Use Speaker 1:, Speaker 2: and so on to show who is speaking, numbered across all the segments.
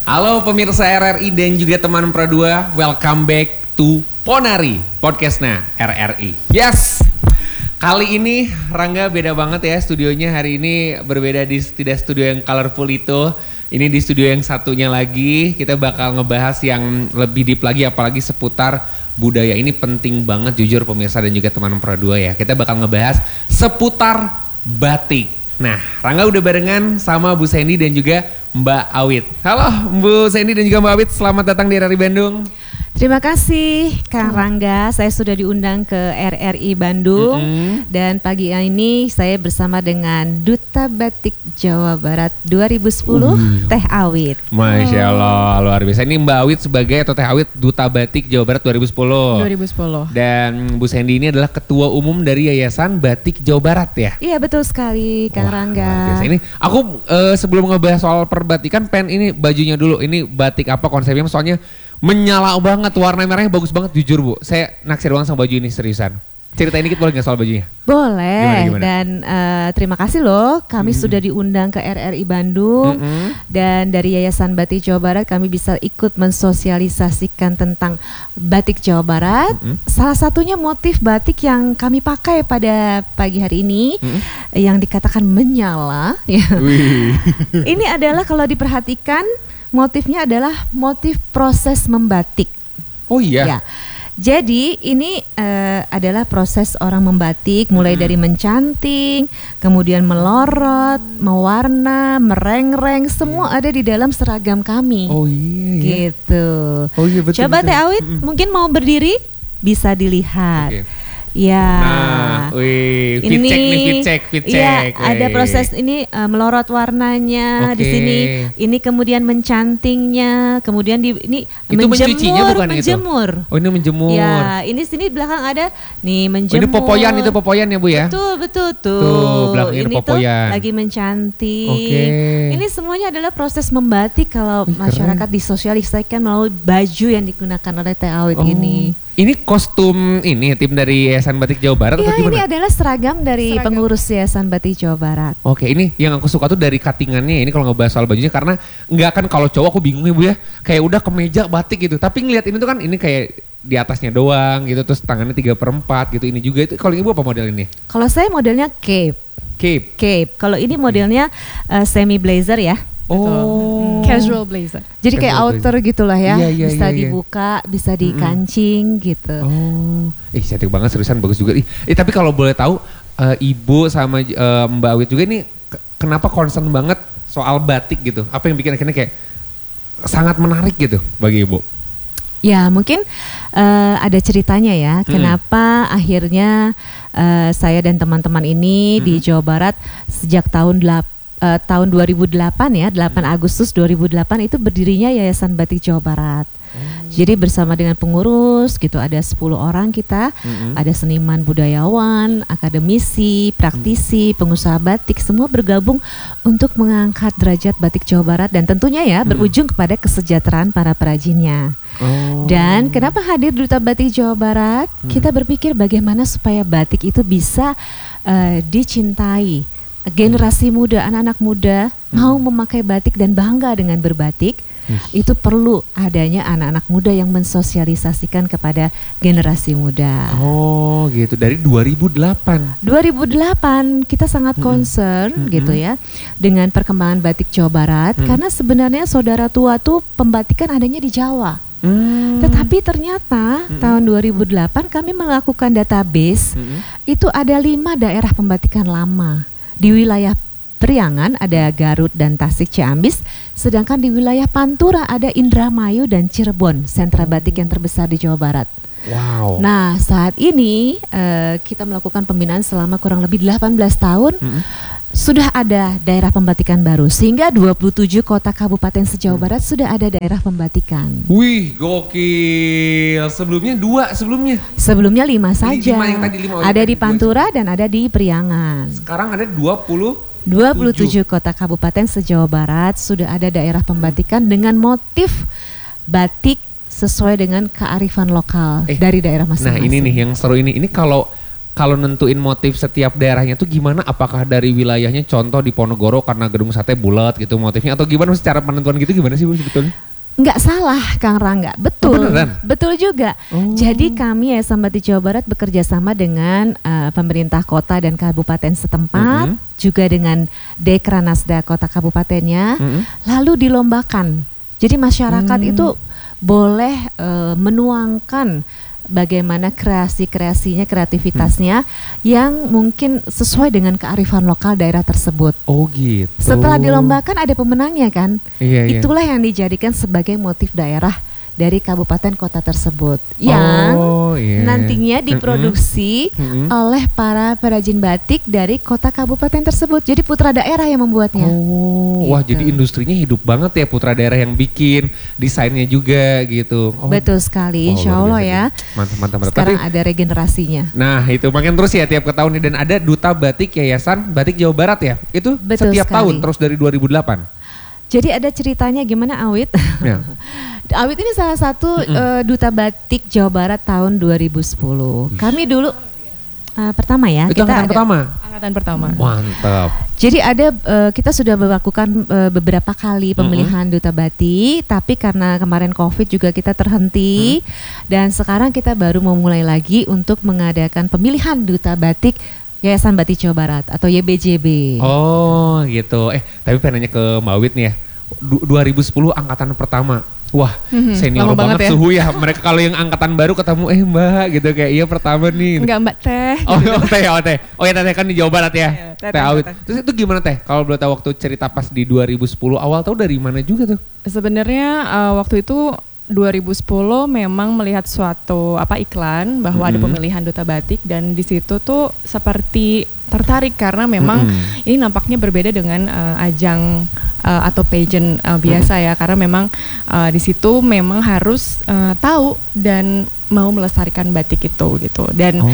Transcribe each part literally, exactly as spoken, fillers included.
Speaker 1: Halo pemirsa R R I dan juga teman Pro dua, welcome back to Ponari, podcastnya R R I. Yes, kali ini Rangga beda banget ya studionya, hari ini berbeda di tidak studio yang colorful itu. Ini di studio yang satunya lagi, kita bakal ngebahas yang lebih deep lagi apalagi seputar budaya. Ini penting banget jujur pemirsa dan juga teman Pro dua ya. Kita bakal ngebahas seputar batik. Nah, Rangga udah barengan sama Bu Sandy dan juga Mbak Awit. Halo Bu Sandy dan juga Mbak Awit, selamat datang di R R I Bandung.
Speaker 2: Terima kasih Kang Rangga, saya sudah diundang ke R R I Bandung mm-hmm. dan pagi ini saya bersama dengan Duta Batik Jawa Barat dua ribu sepuluh, uh. Teh Awit.
Speaker 1: Masya Allah, luar biasa. Ini Mbak Awit sebagai atau Teh Awit Duta Batik Jawa Barat dua ribu sepuluh.
Speaker 2: dua ribu sepuluh.
Speaker 1: Dan Bu Sandy ini adalah Ketua Umum dari Yayasan Batik Jawa Barat ya?
Speaker 2: Iya betul sekali Kang
Speaker 1: Wah,
Speaker 2: Rangga.
Speaker 1: Luar biasa. Ini aku uh, sebelum ngebahas soal perbatikan, pen ini bajunya dulu. Ini batik apa konsepnya? Soalnya menyala banget, warna merahnya bagus banget jujur Bu. Saya naksir banget sama baju ini seriusan. Ceritain dikit boleh gak soal bajunya?
Speaker 2: Boleh, gimana, gimana? Dan uh, terima kasih loh kami mm-hmm. sudah diundang ke R R I Bandung mm-hmm. dan dari Yayasan Batik Jawa Barat kami bisa ikut mensosialisasikan tentang batik Jawa Barat. Mm-hmm. Salah satunya motif batik yang kami pakai pada pagi hari ini mm-hmm. yang dikatakan menyala. Ini adalah kalau diperhatikan motifnya adalah motif proses membatik.
Speaker 1: Oh iya.
Speaker 2: Ya. Jadi ini uh, adalah proses orang membatik mulai hmm. dari mencanting, kemudian melorot, mewarna, merengreng, semua hmm. ada di dalam seragam kami.
Speaker 1: Oh iya.
Speaker 2: Gitu.
Speaker 1: Oh iya betul.
Speaker 2: Coba
Speaker 1: betul.
Speaker 2: Teh Awit hmm. mungkin mau berdiri bisa dilihat. Okay. Ya,
Speaker 1: nah, wih, fit
Speaker 2: ini
Speaker 1: check nih, fit check, fit check.
Speaker 2: Ya, ada proses ini uh, melorot warnanya okay. di sini. Ini kemudian mencantingnya, kemudian di ini
Speaker 1: itu
Speaker 2: menjemur,
Speaker 1: bukan
Speaker 2: menjemur.
Speaker 1: Itu? Oh ini menjemur.
Speaker 2: Ya, ini sini belakang ada nih menjemur.
Speaker 1: Oh, ini popoyan, itu popoyan ya Bu ya?
Speaker 2: Betul, betul tuh.
Speaker 1: Tuh, belakang ini popoyan.
Speaker 2: Tuh lagi mencanting.
Speaker 1: Okay.
Speaker 2: Ini semuanya adalah proses membatik kalau Wih, masyarakat keren. Disosialisasikan melalui baju yang digunakan oleh Teh Awit oh. ini.
Speaker 1: Ini kostum ini tim dari Yayasan Batik Jawa Barat
Speaker 2: ya,
Speaker 1: atau gimana?
Speaker 2: Ini adalah seragam dari seragam. Pengurus Yayasan Batik Jawa Barat.
Speaker 1: Oke, ini yang aku suka tuh dari cuttingannya ini kalau ngebahas soal bajunya, karena nggak kan kalau cowok aku bingung ya Bu ya, kayak udah kemeja batik gitu. Tapi ngeliat ini tuh kan ini kayak di atasnya doang gitu, terus tangannya tiga per empat gitu. Ini juga itu. Kalau Ibu apa model ini?
Speaker 2: Kalau saya modelnya cape.
Speaker 1: Cape.
Speaker 2: Cape. Kalau ini modelnya uh, semi blazer ya.
Speaker 1: Oh,
Speaker 2: hmm.
Speaker 3: casual blazer.
Speaker 2: Jadi kayak outer gitulah ya,
Speaker 1: iya, iya,
Speaker 2: bisa
Speaker 1: iya, iya.
Speaker 2: dibuka, bisa dikancing mm-hmm. gitu.
Speaker 1: Oh, eh cantik banget seriusan, bagus juga. Eh tapi kalau boleh tahu, uh, Ibu sama uh, Mbak Awit juga ini ke- kenapa concern banget soal batik gitu? Apa yang bikin akhirnya kayak sangat menarik gitu bagi Ibu?
Speaker 2: Ya mungkin uh, ada ceritanya ya, hmm. kenapa akhirnya uh, saya dan teman-teman ini hmm. di Jawa Barat sejak tahun delapan Uh, tahun dua ribu delapan ya, delapan Agustus dua ribu delapan itu berdirinya Yayasan Batik Jawa Barat. Hmm. Jadi bersama dengan pengurus gitu, ada sepuluh orang kita, hmm. ada seniman budayawan, akademisi, praktisi, hmm. pengusaha batik, semua bergabung untuk mengangkat derajat batik Jawa Barat dan tentunya ya hmm. berujung kepada kesejahteraan para perajinnya. Oh. Dan kenapa hadir Duta Batik Jawa Barat? Hmm. Kita berpikir bagaimana supaya batik itu bisa uh, dicintai. Generasi muda, anak-anak muda hmm. mau memakai batik dan bangga dengan berbatik, hmm. itu perlu adanya anak-anak muda yang mensosialisasikan kepada generasi muda.
Speaker 1: Oh gitu, dari dua ribu delapan.
Speaker 2: dua ribu delapan kita sangat hmm. concern hmm. gitu ya dengan perkembangan batik Jawa Barat, hmm. karena sebenarnya saudara tua tuh pembatikan adanya di Jawa. Hmm. Tetapi ternyata hmm. tahun dua ribu delapan kami melakukan database, hmm. itu ada lima daerah pembatikan lama. Di wilayah Priangan ada Garut dan Tasik Ciamis, sedangkan di wilayah Pantura ada Indramayu dan Cirebon, sentra batik yang terbesar di Jawa Barat.
Speaker 1: Wow.
Speaker 2: Nah saat ini uh, kita melakukan pembinaan selama kurang lebih delapan belas tahun. Mm-hmm. Sudah ada daerah pembatikan baru, sehingga dua puluh tujuh kota kabupaten se-Jawa Barat sudah ada daerah pembatikan.
Speaker 1: Wih, gokil. Sebelumnya dua, sebelumnya?
Speaker 2: Sebelumnya lima saja.
Speaker 1: Lima yang tadi, lima
Speaker 2: ada di Pantura dan ada di Priangan.
Speaker 1: Sekarang ada dua puluh
Speaker 2: dua puluh tujuh kota kabupaten se-Jawa Barat sudah ada daerah pembatikan dengan motif batik sesuai dengan kearifan lokal eh, dari daerah masing-masing.
Speaker 1: Nah ini nih yang seru ini. Ini kalau kalau nentuin motif setiap daerahnya tuh gimana? Apakah dari wilayahnya, contoh di Ponorogo karena gedung sate bulat gitu motifnya, atau gimana secara penentuan gitu gimana sih Bu sebetulnya?
Speaker 2: Nggak salah Kang Rangga, betul,
Speaker 1: oh,
Speaker 2: betul juga. Oh. Jadi kami Yayasan Batik Jawa Barat bekerja sama dengan uh, pemerintah kota dan kabupaten setempat, mm-hmm. juga dengan Dekranasda kota kabupatennya, mm-hmm. lalu dilombakan. Jadi masyarakat mm. itu boleh uh, menuangkan bagaimana kreasi-kreasinya, kreativitasnya hmm. yang mungkin sesuai dengan kearifan lokal daerah tersebut.
Speaker 1: Oh gitu.
Speaker 2: Setelah dilombakan ada pemenangnya kan?
Speaker 1: Iya, iya.
Speaker 2: Itulah yang dijadikan sebagai motif daerah dari kabupaten kota tersebut yang
Speaker 1: oh, yeah.
Speaker 2: nantinya diproduksi mm-hmm. oleh para perajin batik dari kota kabupaten tersebut. Jadi putra daerah yang membuatnya.
Speaker 1: Oh, gitu. Wah jadi industrinya hidup banget ya, putra daerah yang bikin, desainnya juga gitu.
Speaker 2: Oh. Betul sekali, insya Allah ya.
Speaker 1: Mantap, mantap, mantap.
Speaker 2: Sekarang
Speaker 1: Tapi,
Speaker 2: ada regenerasinya.
Speaker 1: Nah itu makin terus ya tiap ke tahun dan ada Duta Batik Yayasan Batik Jawa Barat ya. Itu
Speaker 2: Betul
Speaker 1: setiap
Speaker 2: sekali.
Speaker 1: tahun terus dari dua ribu delapan.
Speaker 2: Jadi ada ceritanya gimana Awit? Ya. Awit ini salah satu mm-hmm. uh, Duta Batik Jawa Barat tahun dua ribu sepuluh. Kami dulu uh, pertama ya.
Speaker 1: Itu
Speaker 2: kita
Speaker 1: angkatan
Speaker 2: ada,
Speaker 1: pertama?
Speaker 2: Angkatan pertama.
Speaker 1: Mantap. Jadi
Speaker 2: ada uh, kita sudah melakukan uh, beberapa kali pemilihan mm-hmm. Duta Batik, tapi karena kemarin Covid juga kita terhenti, mm. dan sekarang kita baru memulai lagi untuk mengadakan pemilihan Duta Batik Yayasan Batik Jawa Barat atau Y B J B.
Speaker 1: Oh gitu. Eh tapi pengen nanya ke Mbak Wit nih ya. Du- dua ribu sepuluh angkatan pertama. Wah mm-hmm, senior banget, banget ya. Suhu ya. Mereka kalau yang angkatan baru ketemu eh Mbak gitu kayak iya pertama nih.
Speaker 2: Enggak Mbak Teh.
Speaker 1: Oh, oh Teh, oh Teh. Oh ya Teh kan di Jawa Barat ya.
Speaker 2: Iya, teh,
Speaker 1: teh Awit. Terus itu gimana Teh? Kalau boleh tahu waktu cerita pas di dua ribu sepuluh awal tahu dari mana juga tuh?
Speaker 3: Sebenarnya uh, waktu itu dua ribu sepuluh memang melihat suatu apa iklan bahwa mm-hmm. ada pemilihan Duta Batik dan di situ tuh seperti tertarik karena memang mm-hmm. ini nampaknya berbeda dengan uh, ajang uh, atau pageant uh, biasa mm-hmm. ya, karena memang uh, di situ memang harus uh, tahu dan mau melestarikan batik itu gitu dan oh.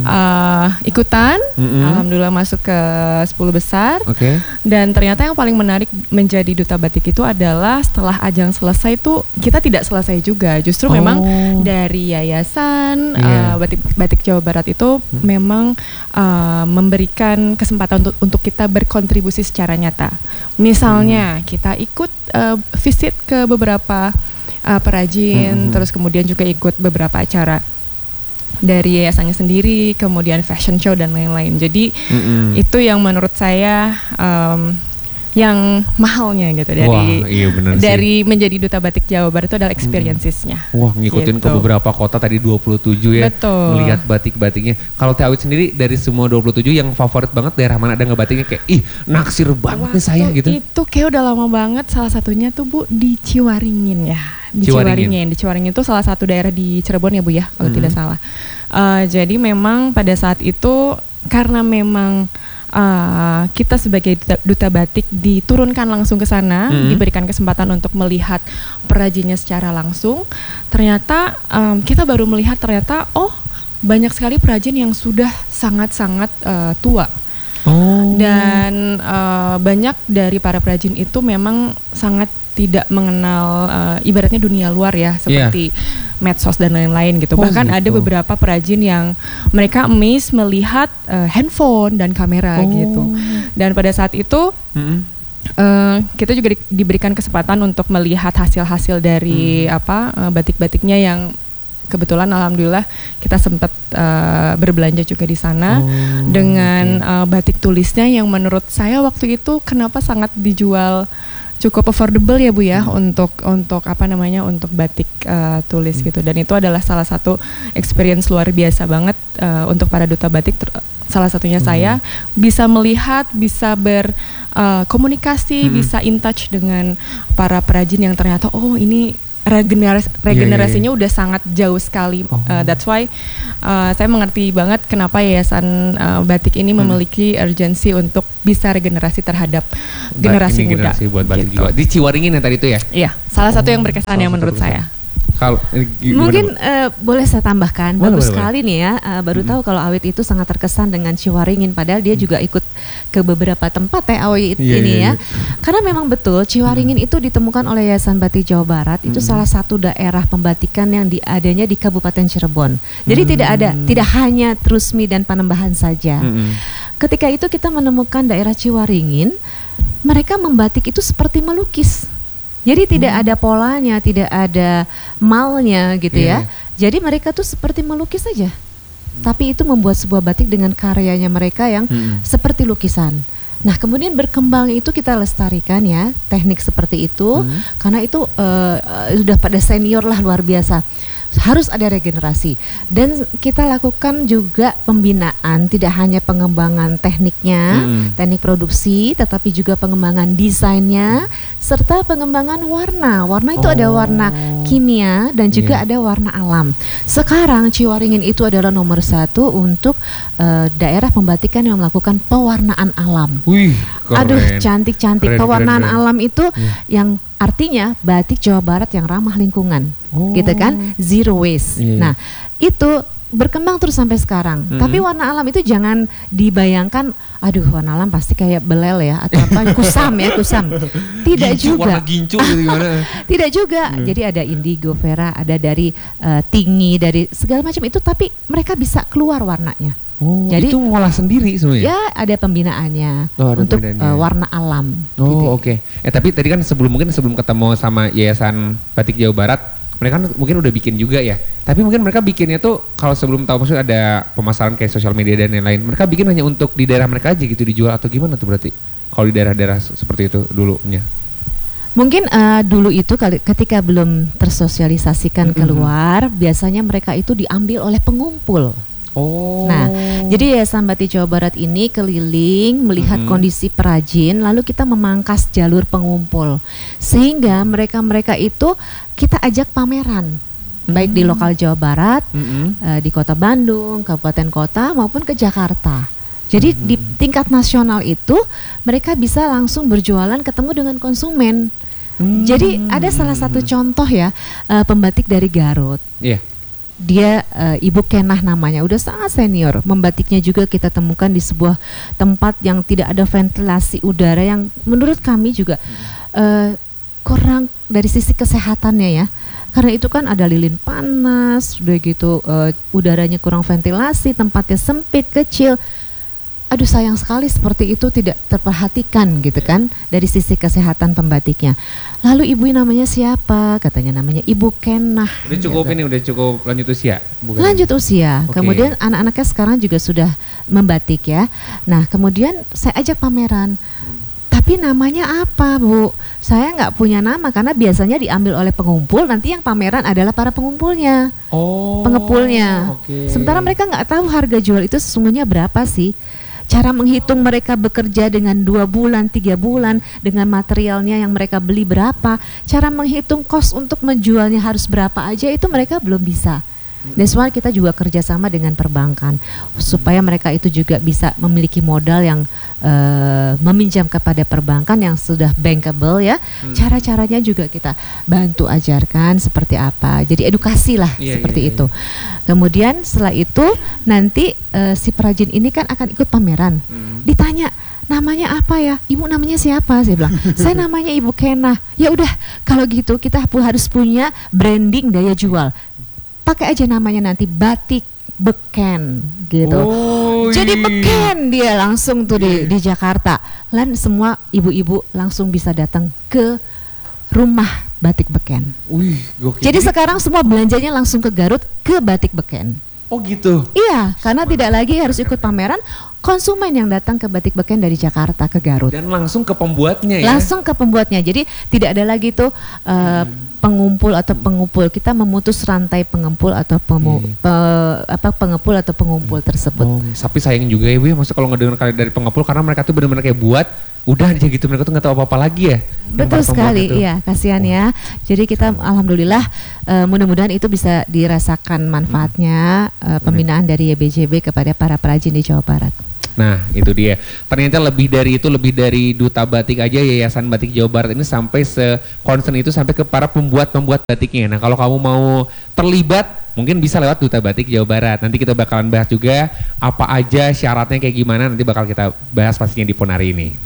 Speaker 3: uh, ikutan mm-hmm. alhamdulillah masuk ke sepuluh besar
Speaker 1: okay. dan
Speaker 3: ternyata yang paling menarik menjadi Duta Batik itu adalah setelah ajang selesai itu kita tidak selesai juga, justru oh. memang dari yayasan yeah. uh, batik batik Jawa Barat itu hmm. memang uh, memberikan kesempatan untuk untuk kita berkontribusi secara nyata, misalnya hmm. kita ikut uh, visit ke beberapa Uh, perajin, mm-hmm. terus kemudian juga ikut beberapa acara dari yayasannya sendiri, kemudian fashion show dan lain-lain. Jadi mm-hmm. itu yang menurut saya um, yang mahalnya gitu dari
Speaker 1: Wah, iya bener
Speaker 3: dari
Speaker 1: sih.
Speaker 3: menjadi Duta Batik Jawa Barat itu adalah experiences-nya.
Speaker 1: Wah ngikutin gitu. Ke beberapa kota tadi dua puluh tujuh ya.
Speaker 3: Betul.
Speaker 1: Melihat batik-batiknya. Kalau Teh Awit sendiri dari semua dua puluh tujuh yang favorit banget daerah mana ada nggak batiknya kayak ih naksir banget nih saya gitu.
Speaker 3: Itu kayak udah lama banget, salah satunya tuh Bu di Ciwaringin ya. Di
Speaker 1: Ciwaringin.
Speaker 3: Ciwaringin, di Ciwaringin itu salah satu daerah di Cirebon ya Bu ya kalau hmm. tidak salah. Uh, jadi memang pada saat itu karena memang Uh, kita sebagai duta, duta batik diturunkan langsung ke sana, mm-hmm. diberikan kesempatan untuk melihat perajinnya secara langsung. Ternyata um, kita baru melihat ternyata oh banyak sekali perajin yang sudah sangat-sangat uh, tua. Oh. Dan uh, banyak dari para perajin itu memang sangat tidak mengenal uh, ibaratnya dunia luar ya, seperti yeah. medsos dan lain-lain gitu. Oh, Bahkan gitu. Ada beberapa perajin yang mereka amazed melihat uh, handphone dan kamera oh. gitu. Dan pada saat itu mm-hmm. uh, kita juga di, diberikan kesempatan untuk melihat hasil-hasil dari mm. apa uh, batik-batiknya yang kebetulan alhamdulillah kita sempat uh, berbelanja juga di sana oh, dengan okay. uh, batik tulisnya yang menurut saya waktu itu kenapa sangat dijual cukup affordable ya Bu ya hmm. untuk untuk apa namanya untuk batik uh, tulis hmm. gitu, dan itu adalah salah satu experience luar biasa banget uh, untuk para duta batik ter- salah satunya hmm. saya bisa melihat, bisa berkomunikasi, uh, hmm. bisa in touch dengan para perajin yang ternyata oh ini regenerasi regenerasinya yeah, yeah, yeah. udah sangat jauh sekali. Oh. Uh, that's why uh, saya mengerti banget kenapa Yayasan uh, Batik ini hmm. memiliki urgensi untuk bisa regenerasi terhadap generasi
Speaker 1: Bat-
Speaker 3: muda.
Speaker 1: Generasi buat batik
Speaker 3: gitu.
Speaker 1: juga. Di Ciwaringin yang tadi itu ya?
Speaker 3: Iya, salah oh, satu yang berkesan yang menurut
Speaker 1: berkesan.
Speaker 3: saya.
Speaker 1: Kalau
Speaker 2: mungkin uh, boleh saya tambahkan,
Speaker 1: boleh,
Speaker 2: bagus
Speaker 1: boleh,
Speaker 2: sekali boleh. nih ya, uh, baru hmm. tahu kalau awit itu sangat terkesan dengan Ciwaringin, padahal dia hmm. juga ikut ke beberapa tempat ya awit yeah, ini yeah, ya. Yeah. Karena memang betul Ciwaringin hmm. itu ditemukan oleh Yayasan Batik Jawa Barat, itu hmm. salah satu daerah pembatikan yang di, adanya di Kabupaten Cirebon. Jadi hmm. tidak ada, tidak hanya Trusmi dan Panembahan saja. Hmm. Ketika itu kita menemukan daerah Ciwaringin, mereka membatik itu seperti melukis. Jadi tidak hmm. ada polanya, tidak ada malnya gitu yeah. ya. Jadi mereka tuh seperti melukis saja. Hmm. Tapi itu membuat sebuah batik dengan karyanya mereka yang hmm. seperti lukisan. Nah kemudian berkembang itu kita lestarikan ya teknik seperti itu. Hmm. Karena itu uh, uh, sudah pada senior lah luar biasa. Harus ada regenerasi dan kita lakukan juga pembinaan, tidak hanya pengembangan tekniknya, mm. teknik produksi, tetapi juga pengembangan desainnya serta pengembangan warna. Warna itu oh. ada warna kimia dan juga yeah. ada warna alam. Sekarang Ciwaringin itu adalah nomor satu untuk uh, daerah pembatikan yang melakukan pewarnaan alam.
Speaker 1: Wih, keren.
Speaker 2: Aduh cantik-cantik pewarnaan
Speaker 1: keren, keren.
Speaker 2: alam itu yeah. yang artinya batik Jawa Barat yang ramah lingkungan, oh. gitu kan, zero waste. Yeah. Nah itu berkembang terus sampai sekarang. Mm-hmm. Tapi warna alam itu jangan dibayangkan, aduh warna alam pasti kayak belel ya atau apa kusam ya kusam. Tidak gincu, juga.
Speaker 1: Warna gincu gitu gimana?
Speaker 2: Tidak juga. Mm. Jadi ada indigo, vera, ada dari uh, tinggi, dari segala macam itu. Tapi mereka bisa keluar warnanya.
Speaker 1: Oh, jadi itu ngolah sendiri sebenarnya?
Speaker 2: Ya ada pembinaannya
Speaker 1: oh, ada
Speaker 2: untuk
Speaker 1: pembinaannya.
Speaker 2: Uh, warna alam.
Speaker 1: Oh
Speaker 2: gitu.
Speaker 1: oke. Okay. Eh tapi tadi kan sebelum mungkin sebelum ketemu sama Yayasan Batik Jawa Barat, mereka kan mungkin udah bikin juga ya. Tapi mungkin mereka bikinnya tuh kalau sebelum tahu maksudnya ada pemasaran kayak sosial media dan lain-lain. Mereka bikin hanya untuk di daerah mereka aja gitu dijual atau gimana tuh berarti? Kalau di daerah-daerah seperti itu dulunya.
Speaker 2: Mungkin uh, dulu itu kali, ketika belum tersosialisasikan mm-hmm. keluar, biasanya mereka itu diambil oleh pengumpul.
Speaker 1: Oh.
Speaker 2: Nah, jadi Yayasan Batik Jawa Barat ini keliling melihat mm-hmm. kondisi perajin, lalu kita memangkas jalur pengumpul, sehingga mereka-mereka itu kita ajak pameran, mm-hmm. baik di lokal Jawa Barat, mm-hmm. uh, di Kota Bandung, kabupaten kota maupun ke Jakarta. Jadi mm-hmm. di tingkat nasional itu mereka bisa langsung berjualan ketemu dengan konsumen. Mm-hmm. Jadi ada salah satu contoh ya uh, pembatik dari Garut. Iya. Yeah. Dia uh, Ibu Kenah namanya, udah sangat senior. Membatiknya juga kita temukan di sebuah tempat yang tidak ada ventilasi udara yang menurut kami juga uh, kurang dari sisi kesehatannya ya. Karena itu kan ada lilin panas, udah gitu uh, udaranya kurang ventilasi, tempatnya sempit, kecil. Aduh sayang sekali seperti itu tidak terperhatikan gitu kan dari sisi kesehatan pembatiknya. Lalu ibu namanya siapa? Katanya namanya Ibu Kenah.
Speaker 1: Udah cukup gitu. Ini udah cukup lanjut usia?
Speaker 2: Bukan? Lanjut usia. Okay. Kemudian anak-anaknya sekarang juga sudah membatik ya. Nah kemudian saya ajak pameran. Hmm. Tapi namanya apa Bu? Saya nggak punya nama karena biasanya diambil oleh pengumpul. Nanti yang pameran adalah para pengumpulnya, oh, pengepulnya. Okay. Sementara mereka nggak tahu harga jual itu sesungguhnya berapa sih. Cara menghitung mereka bekerja dengan dua bulan, tiga bulan, dengan materialnya yang mereka beli berapa, cara menghitung kos untuk menjualnya harus berapa aja itu mereka belum bisa. That's why kita juga kerjasama dengan perbankan supaya mereka itu juga bisa memiliki modal yang uh, meminjam kepada perbankan yang sudah bankable ya. Hmm. Cara-caranya juga kita bantu ajarkan seperti apa. Jadi edukasi lah yeah, seperti yeah, itu. Yeah. Kemudian setelah itu nanti uh, si perajin ini kan akan ikut pameran. Hmm. Ditanya namanya apa ya? Ibu namanya siapa? Saya bilang, saya namanya Ibu Kenah. Ya udah, kalau gitu kita harus punya branding daya jual. Pakai aja namanya nanti Batik Beken gitu. Oh, jadi beken dia langsung tuh di, di Jakarta. Lain semua ibu-ibu langsung bisa datang ke rumah Batik Beken.
Speaker 1: Wih, gokil.
Speaker 2: Jadi sekarang semua belanjanya langsung ke Garut ke Batik Beken.
Speaker 1: Oh gitu.
Speaker 2: Iya, karena tidak lagi harus ikut pameran. Konsumen yang datang ke Batik Beken dari Jakarta ke Garut.
Speaker 1: Dan langsung ke pembuatnya ya.
Speaker 2: Langsung ke pembuatnya. Jadi tidak ada lagi tuh uh, hmm. pengumpul atau pengumpul. Kita memutus rantai pengumpul atau pemu, hmm. pe, apa pengepul atau pengumpul hmm. tersebut. Oh,
Speaker 1: tapi sayang juga ya Bu ya, maksudnya kalau ngedengar kali dari pengepul karena mereka tuh benar-benar kayak buat udah aja gitu, mereka tuh nggak tahu apa-apa lagi ya.
Speaker 2: Betul sekali, iya, kasihan oh. ya. Jadi kita alhamdulillah uh, mudah-mudahan itu bisa dirasakan manfaatnya uh, pembinaan dari Y B J B kepada para perajin di Jawa Barat.
Speaker 1: Nah itu dia, ternyata lebih dari itu, lebih dari Duta Batik aja, Yayasan Batik Jawa Barat ini sampai se-concern itu sampai ke para pembuat-pembuat batiknya. Nah kalau kamu mau terlibat, mungkin bisa lewat Duta Batik Jawa Barat. Nanti kita bakalan bahas juga apa aja syaratnya kayak gimana, nanti bakal kita bahas pastinya di Ponari ini.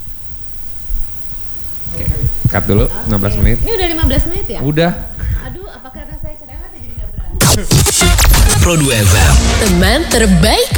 Speaker 1: Oke, cut dulu, okay. enam belas menit.
Speaker 2: Ini udah lima belas menit ya?
Speaker 1: Udah.
Speaker 2: Aduh, apa karena saya cerewet ya jadi gak berani?
Speaker 4: Pro dua F M, teman terbaik.